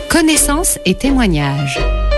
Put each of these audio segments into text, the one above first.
Connaissances et témoignages.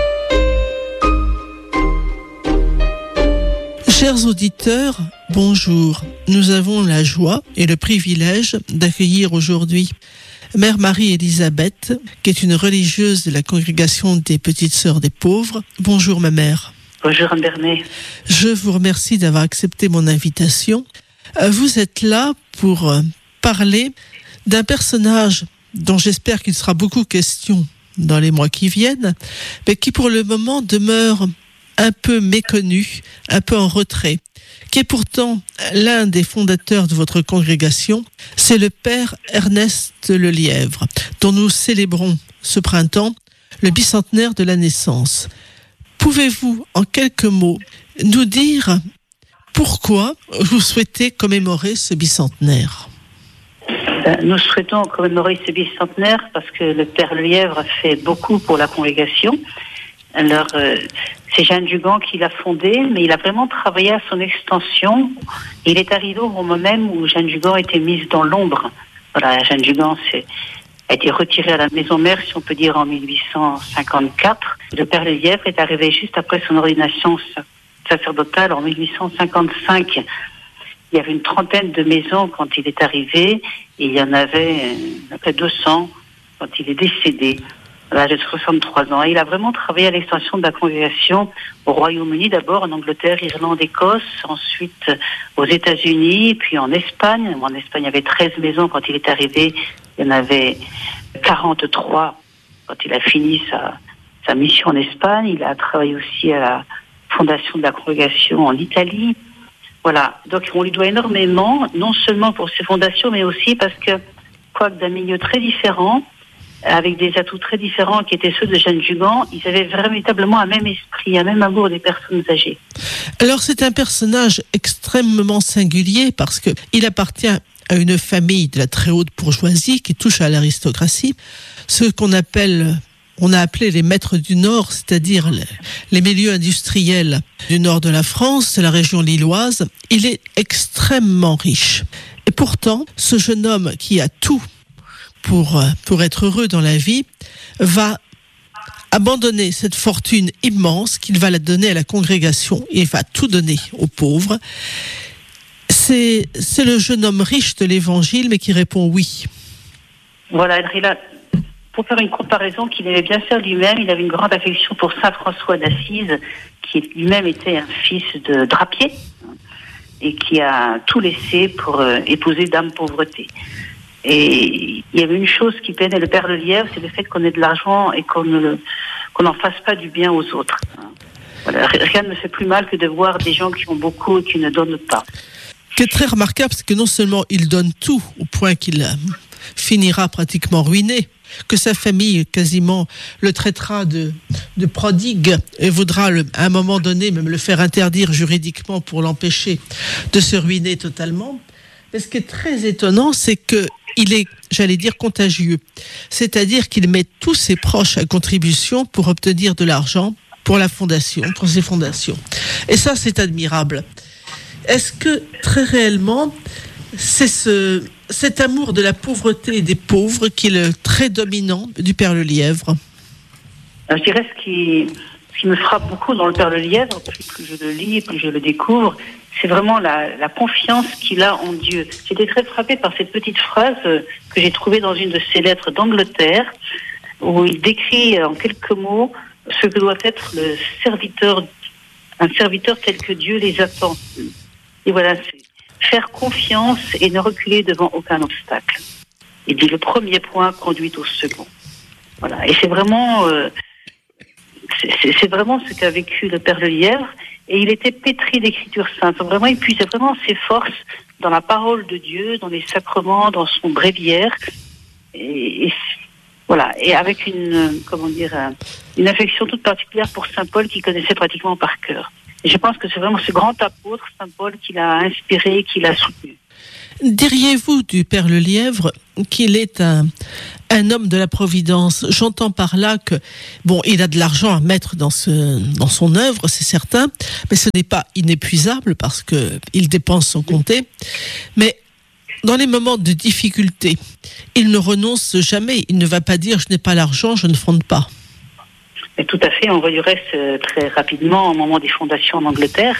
Chers auditeurs, bonjour. Nous avons la joie et le privilège d'accueillir aujourd'hui Mère Marie-Élisabeth, qui est une religieuse de la congrégation des Petites Sœurs des Pauvres. Bonjour ma mère. Bonjour Anne Bernet. Je vous remercie d'avoir accepté mon invitation. Vous êtes là pour parler d'un personnage dont j'espère qu'il sera beaucoup question dans les mois qui viennent, mais qui pour le moment demeure un peu méconnu, un peu en retrait, qui est pourtant l'un des fondateurs de votre congrégation, c'est le Père Ernest Lelièvre, dont nous célébrons ce printemps le bicentenaire de la naissance. Pouvez-vous, en quelques mots, nous dire pourquoi vous souhaitez commémorer ce bicentenaire ? Nous souhaitons commémorer ce bicentenaire parce que le Père Lelièvre a fait beaucoup pour la congrégation. Alors, c'est Jeanne Dugan qui l'a fondé, mais il a vraiment travaillé à son extension. Il est arrivé au moment même où Jeanne Dugan était mise dans l'ombre. Voilà, Jeanne Dugan a été retirée à la maison mère, si on peut dire, en 1854. Le Père Lelièvre est arrivé juste après son ordination sacerdotale en 1855. Il y avait une trentaine de maisons quand il est arrivé, et il y en avait à peu près 200 quand il est décédé, à l'âge de 63 ans. Et il a vraiment travaillé à l'extension de la congrégation au Royaume-Uni, d'abord en Angleterre, Irlande, Écosse, ensuite aux États-Unis, puis en Espagne. En Espagne, il y avait 13 maisons quand il est arrivé, il y en avait 43 quand il a fini sa mission en Espagne. Il a travaillé aussi à la fondation de la congrégation en Italie. Voilà, donc on lui doit énormément, non seulement pour ses fondations, mais aussi parce que, quoique d'un milieu très différent, avec des atouts très différents qui étaient ceux de Jeanne Dugan, ils avaient véritablement un même esprit, un même amour des personnes âgées. Alors c'est un personnage extrêmement singulier parce qu'il appartient à une famille de la très haute bourgeoisie qui touche à l'aristocratie, ce on a appelé les maîtres du Nord, c'est-à-dire les milieux industriels du nord de la France, de la région lilloise. Il est extrêmement riche. Et pourtant, ce jeune homme qui a tout pour être heureux dans la vie, va abandonner cette fortune immense qu'il va la donner à la congrégation et va tout donner aux pauvres. C'est le jeune homme riche de l'Évangile, mais qui répond oui. Voilà, Adrila, pour faire une comparaison qu'il aimait bien faire lui-même, il avait une grande affection pour Saint François d'Assise, qui lui-même était un fils de drapier, et qui a tout laissé pour épouser Dame Pauvreté. Et il y avait une chose qui peinait le Père Lelièvre, c'est le fait qu'on ait de l'argent et qu'on n'en fasse pas du bien aux autres. Voilà, rien ne me fait plus mal que de voir des gens qui ont beaucoup et qui ne donnent pas. Ce qui est très remarquable, c'est que non seulement il donne tout, au point qu'il finira pratiquement ruiné, que sa famille quasiment le traitera de prodigue et voudra à un moment donné même le faire interdire juridiquement pour l'empêcher de se ruiner totalement. Mais ce qui est très étonnant, c'est qu'il est, j'allais dire, contagieux. C'est-à-dire qu'il met tous ses proches à contribution pour obtenir de l'argent pour la fondation, pour ses fondations. Et ça, c'est admirable. Est-ce que, très réellement, c'est cet amour de la pauvreté et des pauvres qui est le trait dominant du Père Lelièvre ? Alors, je dirais ce qui me frappe beaucoup dans le Père Lelièvre, plus je le lis, plus je le découvre, c'est vraiment la confiance qu'il a en Dieu. J'étais très frappée par cette petite phrase que j'ai trouvée dans une de ses lettres d'Angleterre, où il décrit en quelques mots ce que doit être un serviteur tel que Dieu les attend. Et voilà, c'est faire confiance et ne reculer devant aucun obstacle. Il dit le premier point conduit au second. Voilà, et c'est vraiment ce qu'a vécu le Père Lelièvre. Et il était pétri d'écriture sainte. Vraiment, il puisait vraiment ses forces dans la parole de Dieu, dans les sacrements, dans son bréviaire. Et voilà. Et avec une affection toute particulière pour Saint Paul qu'il connaissait pratiquement par cœur. Et je pense que c'est vraiment ce grand apôtre, Saint Paul, qui l'a inspiré, qui l'a soutenu. Diriez-vous du Père Lelièvre qu'il est un homme de la Providence? J'entends par là que, il a de l'argent à mettre dans son œuvre, c'est certain, mais ce n'est pas inépuisable parce qu'il dépense sans compter. Mais dans les moments de difficulté, il ne renonce jamais. Il ne va pas dire « je n'ai pas l'argent, je ne fonde pas ». Mais tout à fait, on voit du reste très rapidement au moment des fondations en Angleterre.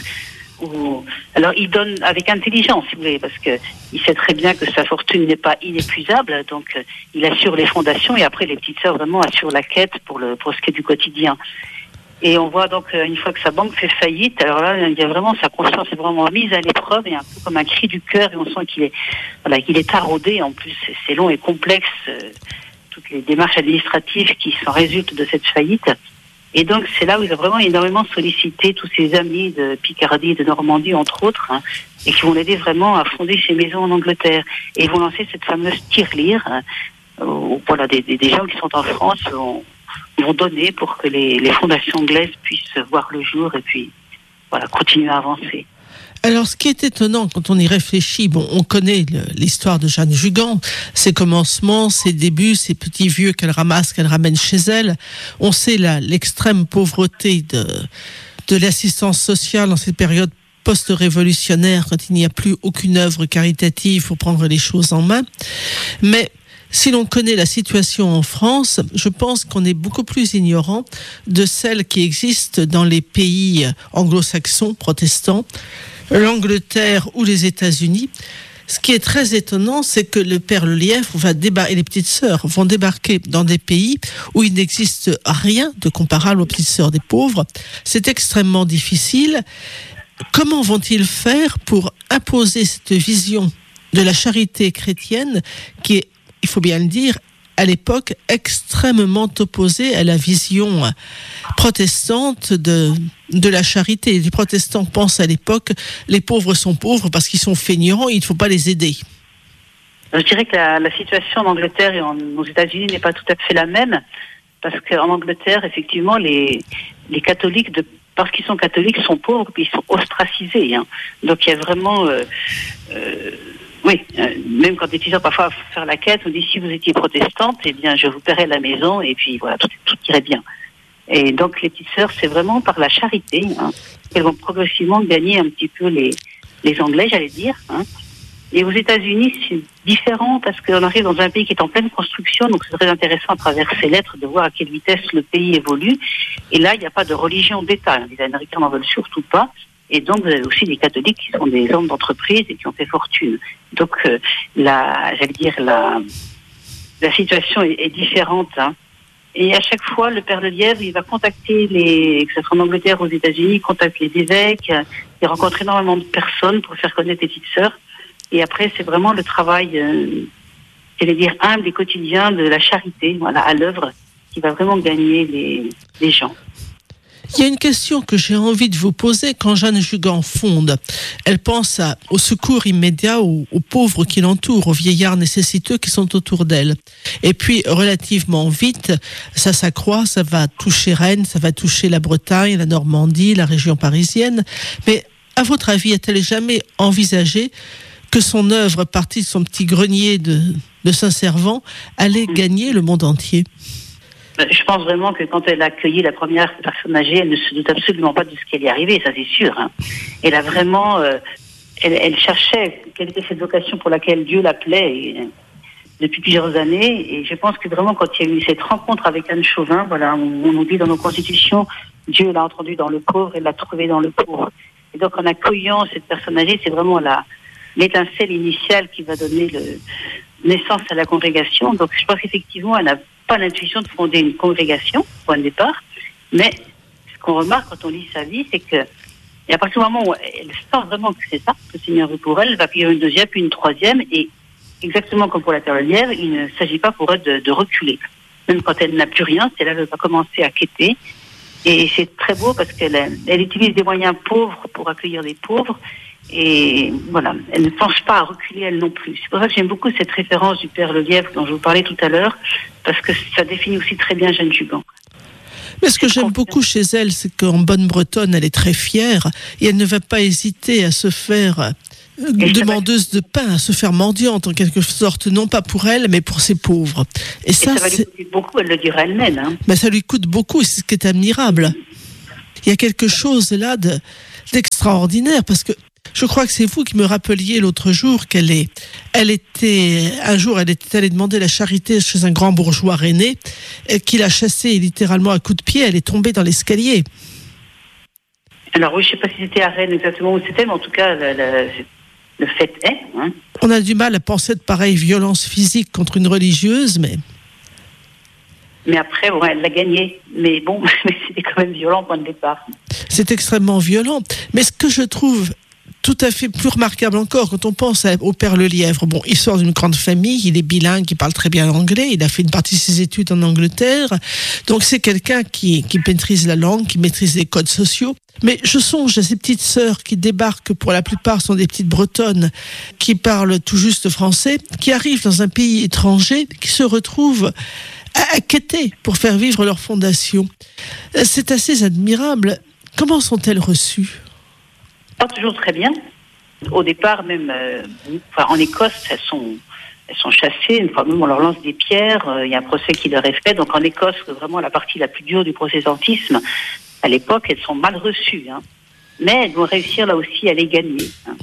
Alors il donne avec intelligence, si vous voulez, parce que il sait très bien que sa fortune n'est pas inépuisable, donc il assure les fondations et après les petites sœurs vraiment assurent la quête pour ce qui est du quotidien. Et on voit donc une fois que sa banque fait faillite, alors là il y a vraiment sa conscience est vraiment mise à l'épreuve et un peu comme un cri du cœur et on sent qu'il est taraudé. En plus c'est long et complexe, toutes les démarches administratives qui s'en résultent de cette faillite. Et donc, c'est là où il a vraiment énormément sollicité tous ses amis de Picardie et de Normandie, entre autres, et qui vont l'aider vraiment à fonder ses maisons en Angleterre. Et ils vont lancer cette fameuse tirelire, voilà, des gens qui sont en France vont donner pour que les fondations anglaises puissent voir le jour et puis, voilà, continuer à avancer. Alors, ce qui est étonnant quand on y réfléchit, on connaît l'histoire de Jeanne Jugan, ses commencements, ses débuts, ces petits vieux qu'elle ramasse, qu'elle ramène chez elle. On sait l'extrême pauvreté de l'assistance sociale dans cette période post-révolutionnaire, quand il n'y a plus aucune œuvre caritative pour prendre les choses en main. Mais si l'on connaît la situation en France, je pense qu'on est beaucoup plus ignorant de celle qui existe dans les pays anglo-saxons, protestants, l'Angleterre ou les États-Unis. Ce qui est très étonnant, c'est que le père Lelièvre et les petites sœurs vont débarquer dans des pays où il n'existe rien de comparable aux petites sœurs des pauvres. C'est extrêmement difficile. Comment vont-ils faire pour imposer cette vision de la charité chrétienne qui est, il faut bien le dire, à l'époque extrêmement opposée à la vision protestante de la charité. Les protestants pensent à l'époque, les pauvres sont pauvres parce qu'ils sont feignants, il ne faut pas les aider. Je dirais que la situation en Angleterre et aux États-Unis n'est pas tout à fait la même, parce qu'en Angleterre, effectivement, les catholiques, parce qu'ils sont catholiques, sont pauvres, puis ils sont ostracisés. Donc il y a vraiment... même quand des étudiants parfois faire la quête, on dit si vous étiez protestante, eh bien je vous paierai la maison et puis voilà, tout irait bien. Et donc les petites sœurs, c'est vraiment par la charité qu'elles vont progressivement gagner un petit peu les Anglais, j'allais dire. Et aux États-Unis, c'est différent parce qu'on arrive dans un pays qui est en pleine construction, donc c'est très intéressant à travers ces lettres de voir à quelle vitesse le pays évolue. Et là, il n'y a pas de religion d'État. Les Américains n'en veulent surtout pas. Et donc, vous avez aussi des catholiques qui sont des hommes d'entreprise et qui ont fait fortune. Donc, la situation est différente. Et à chaque fois, le père Lelièvre, il va contacter que ce soit en Angleterre ou aux États-Unis, il contacte les évêques, il rencontre énormément de personnes pour faire connaître les petites sœurs. Et après, c'est vraiment le travail, j'allais dire, humble et quotidien de la charité, voilà, à l'œuvre, qui va vraiment gagner les gens. Il y a une question que j'ai envie de vous poser. Quand Jeanne Jugan fonde, elle pense au secours immédiat aux pauvres qui l'entourent, aux vieillards nécessiteux qui sont autour d'elle. Et puis, relativement vite, ça s'accroît, ça va toucher Rennes, ça va toucher la Bretagne, la Normandie, la région parisienne. Mais à votre avis, a-t-elle jamais envisagé que son œuvre, partie de son petit grenier de Saint-Servant, allait gagner le monde entier ? Je pense vraiment que quand elle a accueilli la première personne âgée, elle ne se doute absolument pas de ce qui allait arriver, ça c'est sûr. Elle a vraiment, elle cherchait quelle était cette vocation pour laquelle Dieu l'appelait depuis plusieurs années. Et je pense que vraiment quand il y a eu cette rencontre avec Anne Chauvin, voilà, on nous dit dans nos constitutions, Dieu l'a entendu dans le pauvre et l'a trouvé dans le pauvre. Et donc en accueillant cette personne âgée, c'est vraiment l'étincelle initiale qui va donner naissance à la congrégation. Donc je pense qu'effectivement, elle n'a pas l'intuition de fonder une congrégation, point de départ, mais ce qu'on remarque quand on lit sa vie, c'est que à partir du moment où elle sent vraiment que c'est ça, que le Seigneur veut pour elle va payer une deuxième, puis une troisième, et exactement comme pour la père Lelièvre, il ne s'agit pas pour elle de reculer. Même quand elle n'a plus rien, c'est là qu'elle va commencer à quêter, et c'est très beau parce qu'elle utilise des moyens pauvres pour accueillir des pauvres, et voilà, elle ne pense pas à reculer elle non plus. C'est pour ça que j'aime beaucoup cette référence du père Lelièvre dont je vous parlais tout à l'heure, parce que ça définit aussi très bien Jeanne Jugan. Mais ce que j'aime beaucoup chez elle, c'est qu'en bonne bretonne, elle est très fière et elle ne va pas hésiter à se faire demandeuse de pain, à se faire mendiante en quelque sorte, non pas pour elle, mais pour ses pauvres. Et ça va lui coûter beaucoup, elle le dira elle-même. Mais ça lui coûte beaucoup, c'est ce qui est admirable. Il y a quelque chose là d'extraordinaire, parce que Je crois que c'est vous qui me rappeliez l'autre jour qu'elle était allée demander la charité chez un grand bourgeois rennais, qui l'a chassée littéralement à coups de pied. Elle est tombée dans l'escalier. Alors oui, je ne sais pas si c'était à Rennes exactement où c'était, mais en tout cas, le fait est. Hein. On a du mal à penser de pareilles violences physiques contre une religieuse, mais... Mais après, bon, elle l'a gagné. Mais bon, mais c'était quand même violent au point de départ. C'est extrêmement violent. Mais ce que je trouve tout à fait plus remarquable encore, quand on pense au père Lelièvre, bon, il sort d'une grande famille, il est bilingue, il parle très bien anglais, il a fait une partie de ses études en Angleterre, donc c'est quelqu'un qui maîtrise la langue, qui maîtrise les codes sociaux. Mais je songe à ces petites sœurs qui débarquent, pour la plupart sont des petites bretonnes, qui parlent tout juste français, qui arrivent dans un pays étranger, qui se retrouvent à quêter pour faire vivre leur fondation. C'est assez admirable. Comment sont-elles reçues ? Pas toujours très bien. Au départ, même en Écosse, elles sont chassées. Une fois même, on leur lance des pierres. Il y a un procès qui leur est fait. Donc en Écosse, vraiment la partie la plus dure du protestantisme, à l'époque, elles sont mal reçues. Hein. Mais elles vont réussir là aussi à les gagner. Hein.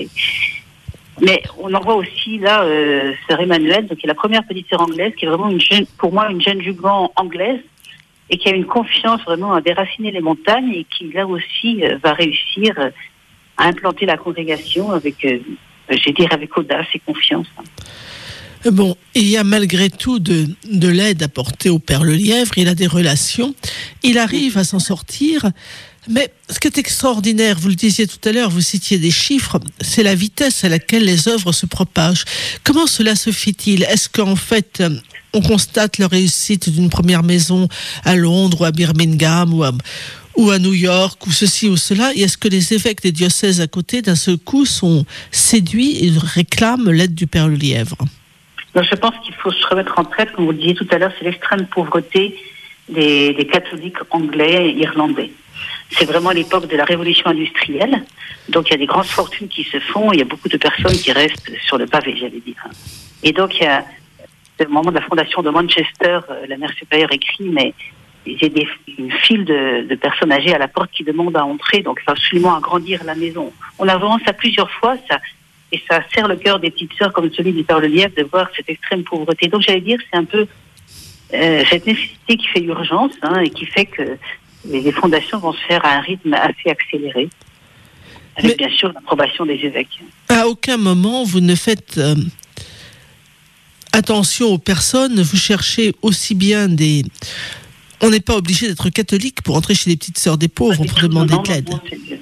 Mais on en voit aussi là sœur Emmanuelle, donc qui est la première petite sœur anglaise, qui est vraiment pour moi une jeune jument anglaise, et qui a une confiance vraiment à déraciner les montagnes, et qui là aussi va réussir à implanter la congrégation avec audace et confiance. Bon, il y a malgré tout de l'aide apportée au père Lelièvre, il a des relations, il arrive à s'en sortir, mais ce qui est extraordinaire, vous le disiez tout à l'heure, vous citiez des chiffres, c'est la vitesse à laquelle les œuvres se propagent. Comment cela se fait-il ? Est-ce qu'en fait, on constate la réussite d'une première maison à Londres ou à Birmingham ou à New York, ou ceci ou cela, et est-ce que les évêques des diocèses à côté, d'un seul coup, sont séduits et réclament l'aide du père Lelièvre ? Donc, je pense qu'il faut se remettre en tête, comme vous le disiez tout à l'heure, c'est l'extrême pauvreté des catholiques anglais et irlandais. C'est vraiment l'époque de la révolution industrielle, donc il y a des grandes fortunes qui se font, il y a beaucoup de personnes qui restent sur le pavé, j'allais dire. Et donc, il y a, au moment de la fondation de Manchester, la mère supérieure écrit, mais il y a une file de personnes âgées à la porte qui demandent à entrer, donc il faut absolument agrandir la maison. On a vraiment ça plusieurs fois, et ça serre le cœur des petites sœurs comme celui du père Lelièvre de voir cette extrême pauvreté. Donc j'allais dire, c'est un peu cette nécessité qui fait urgence, hein, et qui fait que les fondations vont se faire à un rythme assez accéléré, avec bien sûr l'approbation des évêques. À aucun moment vous ne faites attention aux personnes, vous cherchez aussi bien des... On n'est pas obligé d'être catholique pour entrer chez les petites sœurs des pauvres, on peut demander de l'aide.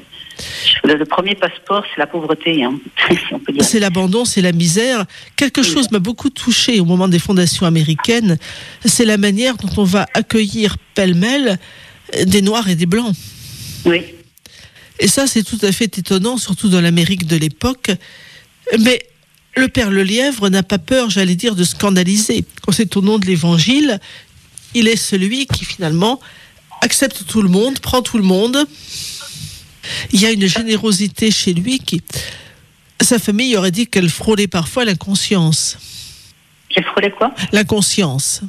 Le premier passeport, c'est la pauvreté, hein, si on peut dire. C'est l'abandon, c'est la misère. Quelque chose m'a beaucoup touchée au moment des fondations américaines, c'est la manière dont on va accueillir pêle-mêle des Noirs et des Blancs. Oui. Et ça, c'est tout à fait étonnant, surtout dans l'Amérique de l'époque. Mais le père Lelièvre n'a pas peur, j'allais dire, de scandaliser. Quand c'est au nom de l'Évangile, il est celui qui, finalement, accepte tout le monde, prend tout le monde. Il y a une générosité chez lui qui... Sa famille aurait dit qu'elle frôlait parfois l'inconscience. Qu'elle frôlait quoi ? L'inconscience.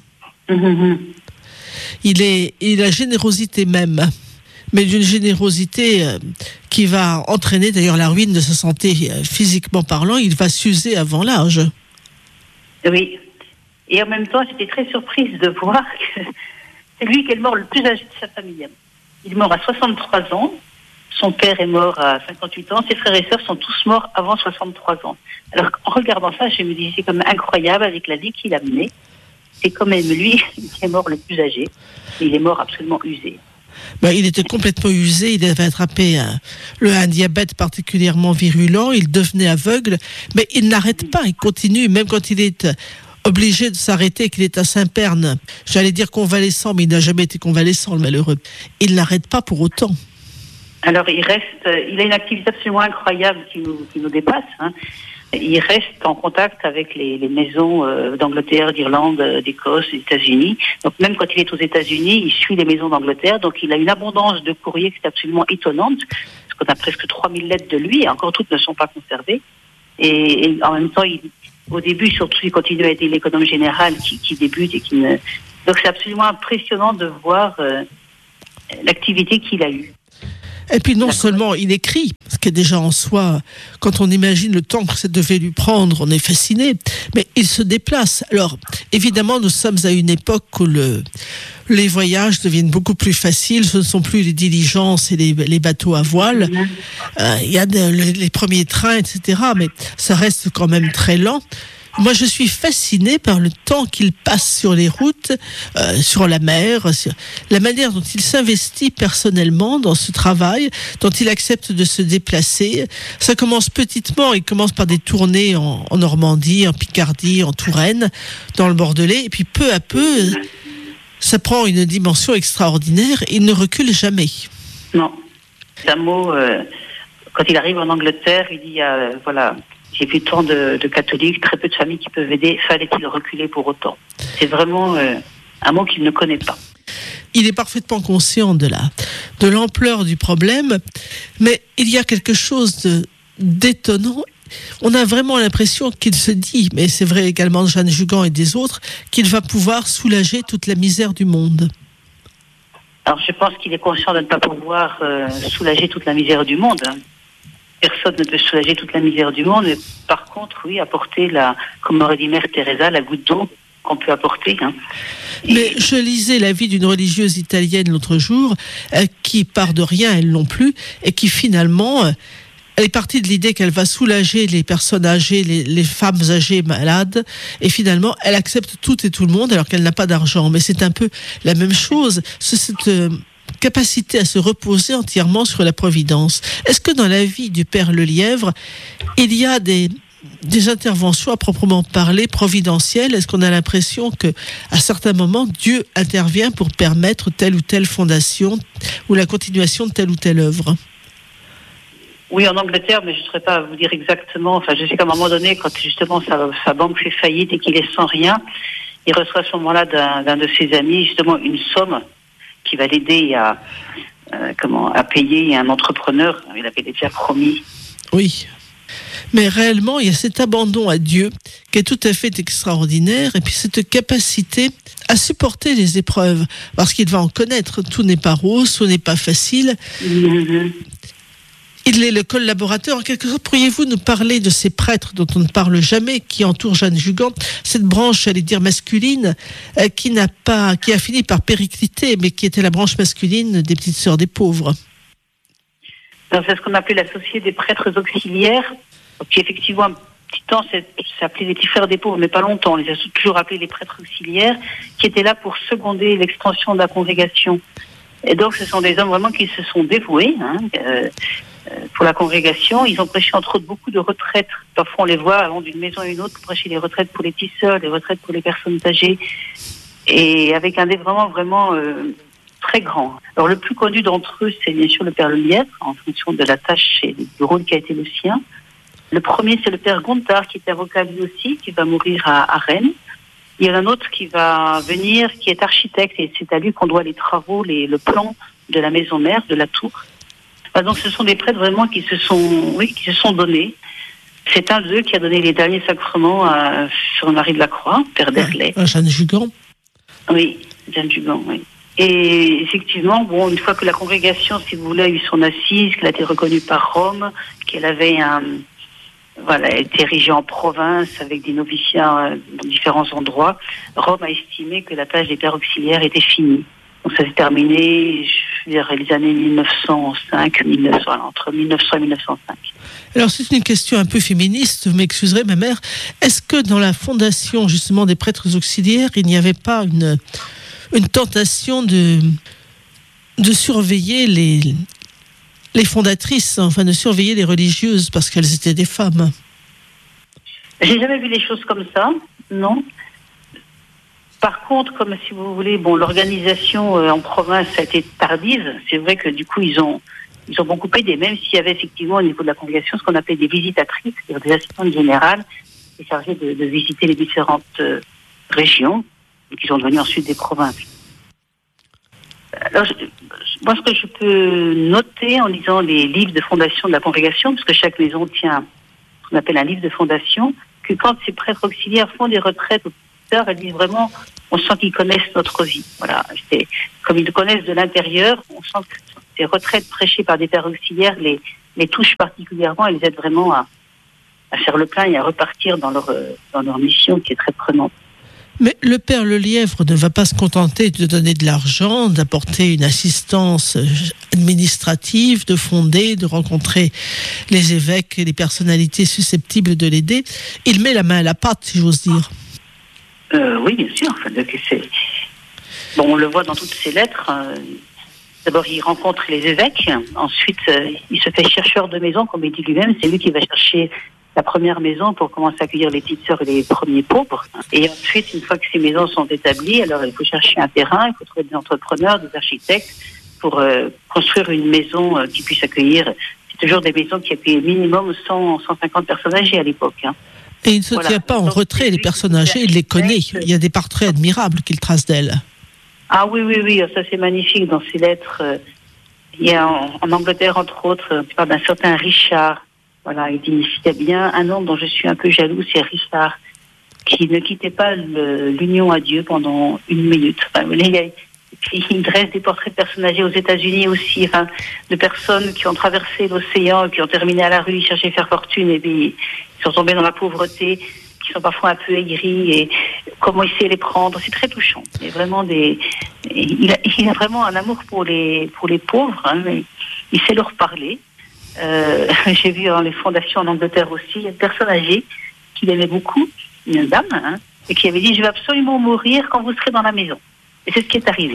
Il a la générosité même, mais d'une générosité qui va entraîner d'ailleurs la ruine de sa santé physiquement parlant. Il va s'user avant l'âge. Oui. Et en même temps, j'étais très surprise de voir que c'est lui qui est le mort le plus âgé de sa famille. Il est mort à 63 ans. Son père est mort à 58 ans. Ses frères et sœurs sont tous morts avant 63 ans. Alors, en regardant ça, je me disais, c'est comme incroyable avec la vie qu'il a menée. C'est quand même lui qui est mort le plus âgé. Il est mort absolument usé. Il était complètement usé. Il avait attrapé un diabète particulièrement virulent. Il devenait aveugle. Mais il n'arrête pas. Il continue, même quand il est obligé de s'arrêter, qu'il est à Saint-Pern. J'allais dire convalescent, mais il n'a jamais été convalescent, le malheureux. Il n'arrête pas pour autant. Alors, il a une activité absolument incroyable qui nous dépasse. Hein. Il reste en contact avec les maisons d'Angleterre, d'Irlande, d'Écosse, des États-Unis. Donc, même quand il est aux États-Unis, il suit les maisons d'Angleterre. Donc, il a une abondance de courriers qui est absolument étonnante. Parce qu'on a presque 3000 lettres de lui, et encore toutes ne sont pas conservées. Et en même temps, au début, surtout, il continue à aider l'économe général qui débute et qui ne... Donc, c'est absolument impressionnant de voir l'activité qu'il a eue. Et puis non seulement il écrit, ce qui est déjà en soi, quand on imagine le temps que ça devait lui prendre, on est fasciné, mais il se déplace. Alors évidemment, nous sommes à une époque où les voyages deviennent beaucoup plus faciles, ce ne sont plus les diligences et les bateaux à voile, il y a les premiers trains, etc., mais ça reste quand même très lent. Moi, je suis fascinée par le temps qu'il passe sur les routes, sur la mer, sur la manière dont il s'investit personnellement dans ce travail, dont il accepte de se déplacer. Ça commence petitement, il commence par des tournées en Normandie, en Picardie, en Touraine, dans le Bordelais, et puis peu à peu, ça prend une dimension extraordinaire, il ne recule jamais. Non. C'est un mot, quand il arrive en Angleterre, il dit, voilà... J'ai vu tant de catholiques, très peu de familles qui peuvent aider. Fallait-il reculer pour autant? C'est vraiment un mot qu'il ne connaît pas. Il est parfaitement conscient de l'ampleur du problème, mais il y a quelque chose d'étonnant. On a vraiment l'impression qu'il se dit, mais c'est vrai également de Jeanne Jugan et des autres, qu'il va pouvoir soulager toute la misère du monde. Alors je pense qu'il est conscient de ne pas pouvoir soulager toute la misère du monde. Personne ne peut soulager toute la misère du monde, mais par contre, oui, apporter comme aurait dit Mère Teresa, la goutte d'eau qu'on peut apporter. Mais je lisais la vie d'une religieuse italienne l'autre jour, qui part de rien, elle non plus, et qui finalement, elle est partie de l'idée qu'elle va soulager les personnes âgées, les femmes âgées malades, et finalement, elle accepte tout et tout le monde alors qu'elle n'a pas d'argent. Mais c'est un peu la même chose, cette capacité à se reposer entièrement sur la providence. Est-ce que dans la vie du Père Lelièvre, il y a des interventions à proprement parler providentielles? Est-ce qu'on a l'impression que, à certains moments, Dieu intervient pour permettre telle ou telle fondation ou la continuation de telle ou telle œuvre? Oui, en Angleterre, mais je ne saurais pas vous dire exactement. Enfin, je sais qu'à un moment donné, quand justement sa banque fait faillite et qu'il est sans rien, il reçoit à ce moment-là d'un de ses amis justement une somme qui va l'aider à payer un entrepreneur. Il avait déjà promis. Oui. Mais réellement, il y a cet abandon à Dieu qui est tout à fait extraordinaire, et puis cette capacité à supporter les épreuves, parce qu'il va en connaître. Tout n'est pas rose, tout n'est pas facile. Mm-hmm. Il est le collaborateur. En quelque sorte, pourriez-vous nous parler de ces prêtres dont on ne parle jamais, qui entourent Jeanne Jugan, cette branche, j'allais dire masculine, qui a fini par péricliter, mais qui était la branche masculine des Petites Sœurs des Pauvres? Alors, c'est ce qu'on appelait la Société des prêtres auxiliaires, qui effectivement, un petit temps, s'appelait les Petits Frères des Pauvres, mais pas longtemps. On les a toujours appelés les prêtres auxiliaires, qui étaient là pour seconder l'extension de la congrégation. Et donc, ce sont des hommes vraiment qui se sont dévoués, pour la congrégation. Ils ont prêché entre autres beaucoup de retraites. Parfois on les voit allant d'une maison à une autre pour prêcher les retraites pour les petits sœurs, les retraites pour les personnes âgées, et avec un vraiment très grand. Alors le plus connu d'entre eux, c'est bien sûr le Père Lelièvre, en fonction de la tâche et du rôle qui a été le sien. Le premier, c'est le Père Gontard, qui est avocat lui aussi, qui va mourir à Rennes. Il y en a un autre qui va venir, qui est architecte, et c'est à lui qu'on doit les travaux, le plan de la maison mère, de la tour. Donc ce sont des prêtres vraiment qui se sont donnés. C'est un d'eux qui a donné les derniers sacrements sur Marie de la Croix, Père d'Herlay. Jeanne Jugan. Oui, Jeanne Jugan, oui. Et effectivement, une fois que la congrégation, si vous voulez, a eu son assise, qu'elle a été reconnue par Rome, qu'elle avait été érigée en province avec des noviciats dans différents endroits, Rome a estimé que la tâche des pères auxiliaires était finie. Donc ça s'est terminé, je veux dire, les années 1905, entre 1900 et 1905. Alors c'est une question un peu féministe, vous m'excuserez ma mère. Est-ce que dans la fondation justement des prêtres auxiliaires, il n'y avait pas une tentation de surveiller les fondatrices, enfin de surveiller les religieuses parce qu'elles étaient des femmes? J'ai jamais vu les choses comme ça, non. Par contre, comme si vous voulez, l'organisation en province a été tardive. C'est vrai que du coup, ils ont beaucoup aidé, même s'il y avait effectivement au niveau de la congrégation ce qu'on appelait des visitatrices, c'est-à-dire des assistantes générales, qui chargées de visiter les différentes régions, et qui sont devenues ensuite des provinces. Alors, moi, ce que je peux noter en lisant les livres de fondation de la congrégation, parce que chaque maison tient ce qu'on appelle un livre de fondation, que quand ces prêtres auxiliaires font des retraites, elles disent vraiment, on sent qu'ils connaissent notre vie. Voilà, comme ils le connaissent de l'intérieur, on sent ces retraites prêchées par des pères auxiliaires les touchent particulièrement et les aident vraiment à faire le plein et à repartir dans leur mission qui est très prenante. Mais le père Lelièvre ne va pas se contenter de donner de l'argent, d'apporter une assistance administrative, de fonder, de rencontrer les évêques et les personnalités susceptibles de l'aider. Il met la main à la pâte, si j'ose dire. Oui, bien sûr. On le voit dans toutes ses lettres. D'abord, il rencontre les évêques. Ensuite, il se fait chercheur de maison, comme il dit lui-même. C'est lui qui va chercher la première maison pour commencer à accueillir les petites sœurs et les premiers pauvres. Et ensuite, une fois que ces maisons sont établies, alors il faut chercher un terrain, il faut trouver des entrepreneurs, des architectes pour construire une maison qui puisse accueillir. C'est toujours des maisons qui accueillent minimum 150 personnes âgées à l'époque. Et il ne se tient pas en retrait, les personnes âgées, il les connaît. Il y a des portraits admirables qu'il trace d'elles. Ah oui, ça c'est magnifique dans ses lettres. Il y a en Angleterre, entre autres, tu parles d'un certain Richard. Voilà, il dit, il y a bien un homme dont je suis un peu jaloux, c'est Richard, qui ne quittait pas l'union à Dieu pendant 1 minute. Enfin, il dresse des portraits de personnes âgées aux États-Unis aussi, de personnes qui ont traversé l'océan, qui ont terminé à la rue, ils cherchaient à faire fortune, et puis ils sont tombés dans la pauvreté, qui sont parfois un peu aigris, et comment il sait les prendre. C'est très touchant. Il a vraiment un amour pour les pauvres, mais il sait leur parler. J'ai vu dans les fondations en Angleterre aussi, il y a une personne âgée qui l'aimait beaucoup, une dame, et qui avait dit « Je vais absolument mourir quand vous serez dans la maison ». Et c'est ce qui est arrivé.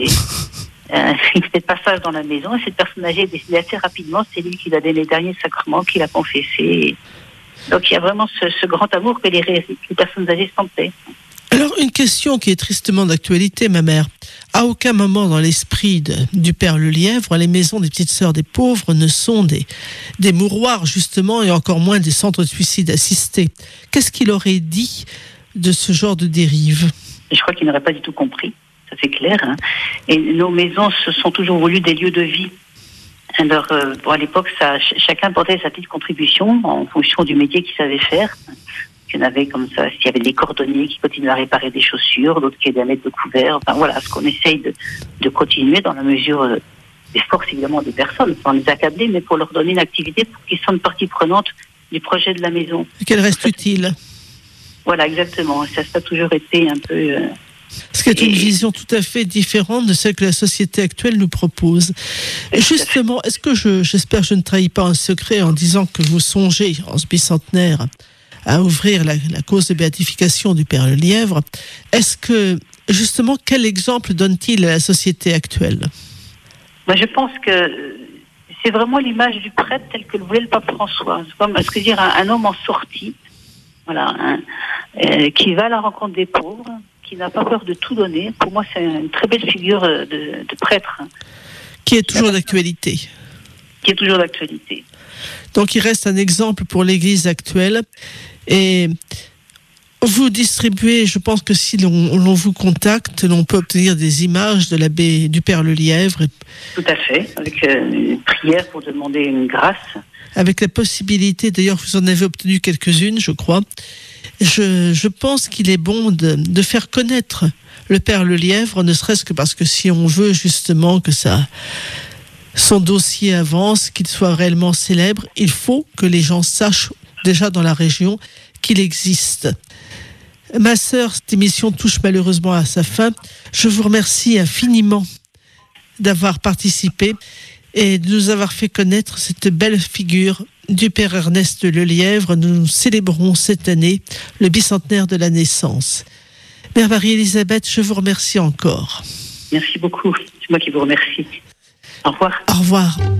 Il fait le passage dans la maison, et cette personne âgée est décédée assez rapidement. C'est lui qui lui a donné les derniers sacrements, qui l'a confessé. Donc il y a vraiment ce grand amour que les personnes âgées sentaient. Alors, une question qui est tristement d'actualité, ma mère. À aucun moment dans l'esprit du père Lelièvre, les maisons des petites sœurs des pauvres ne sont des mouroirs, justement, et encore moins des centres de suicide assistés. Qu'est-ce qu'il aurait dit de ce genre de dérive ? Je crois qu'il n'aurait pas du tout compris, ça c'est clair. Et nos maisons se sont toujours voulues des lieux de vie. Alors, à l'époque, chacun portait sa petite contribution en fonction du métier qu'il savait faire. Il y en avait comme ça, s'il y avait des cordonniers qui continuaient à réparer des chaussures, d'autres qui aidaient à mettre le couvert. Enfin voilà, ce qu'on essaye de continuer dans la mesure des forces évidemment des personnes, sans les accabler, mais pour leur donner une activité pour qu'ils soient une partie prenante du projet de la maison. Qu'elle reste utile. Voilà, exactement. Ça a toujours été un peu... Ce qui est une vision tout à fait différente de celle que la société actuelle nous propose. Et justement, est-ce que j'espère que je ne trahis pas un secret en disant que vous songez, en ce bicentenaire, à ouvrir la cause de béatification du père Lelièvre? Est-ce que, justement, quel exemple donne-t-il à la société actuelle? Moi, je pense que c'est vraiment l'image du prêtre tel que le voulait le pape François. C'est comme un homme en sortie, voilà, qui va à la rencontre des pauvres, qui n'a pas peur de tout donner. Pour moi, c'est une très belle figure de prêtre. Qui est toujours d'actualité. Qui est toujours d'actualité. Donc, il reste un exemple pour l'Église actuelle. Et vous distribuez, je pense que si l'on vous contacte, l'on peut obtenir des images de l'abbé du père Lelièvre. Tout à fait, avec une prière pour demander une grâce. Avec la possibilité, d'ailleurs, vous en avez obtenu quelques-unes, je crois. Je pense qu'il est bon de faire connaître le père Lelièvre, ne serait-ce que parce que si on veut justement que son dossier avance, qu'il soit réellement célèbre, il faut que les gens sachent déjà dans la région qu'il existe. Ma sœur, cette émission touche malheureusement à sa fin. Je vous remercie infiniment d'avoir participé et de nous avoir fait connaître cette belle figure du père Ernest Lelièvre. Nous célébrons cette année le bicentenaire de la naissance. Mère Marie-Élisabeth, je vous remercie encore. Merci beaucoup. C'est moi qui vous remercie. Au revoir. Au revoir.